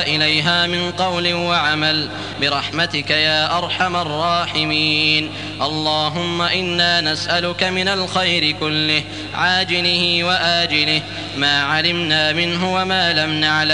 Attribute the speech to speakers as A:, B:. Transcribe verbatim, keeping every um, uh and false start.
A: إليها من قول وعمل برحمتك يا أرحم الراحمين. اللهم إنا نسألك من الخير كله عاجله وآجله ما علمنا منه وما لم نعلم